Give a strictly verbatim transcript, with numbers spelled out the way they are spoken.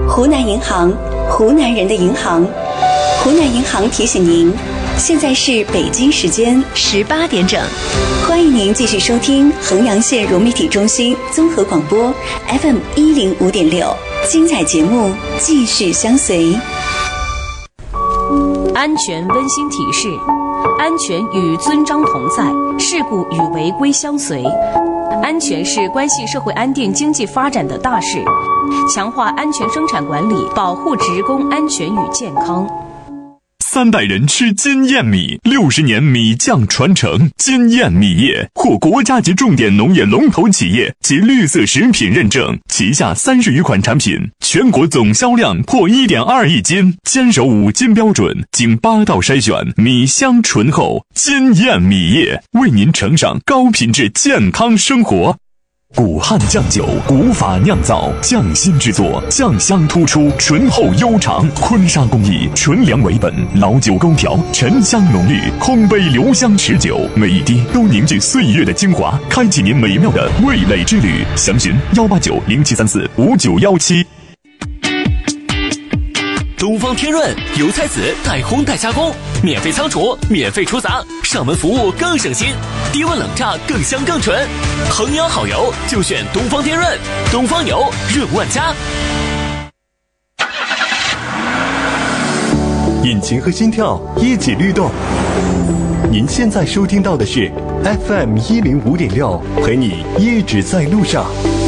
湖南银行，湖南人的银行。湖南银行提醒您，现在是北京时间十八点整，欢迎您继续收听衡阳县融媒体中心综合广播 F M 一零五点六，精彩节目继续相随。 安全温馨提示：安全与遵章同在，事故与违规相随。安全是关系社会安定、经济发展的大事，强化安全生产管理，保护职工安全与健康。 三代人吃金燕米，六十年米酱传承。金燕米业获国家级重点农业龙头企业及绿色食品认证，旗下三十余款产品，全国总销量破 一点二亿斤，坚守五金标准，经八道筛选，米香醇厚。金燕米业为您呈上高品质健康生活。古汉酱酒，古法酿造，匠心制作，酱香突出，醇厚悠长。坤沙工艺，纯粮为本，老酒勾调，沉香浓郁，烘焙留香持久，每一滴都凝聚岁月的精华，开启您美妙的味蕾之旅。详询幺八九零七三四五九幺七。 东方天润油菜籽代烘代加工，免费仓储，免费出杂，上门服务更省心，低温冷榨更香更纯。衡阳好油就选东方天润，东方油润万家。 引擎和心跳一起律动。您现在收听到的是 F M 一零五点六，陪你一直在路上。